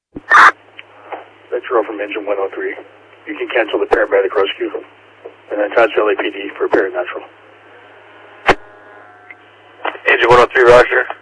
That's Earl from Engine 103. You can cancel the paramedic rescue and then touch LAPD for paranatural. Engine 103, roger.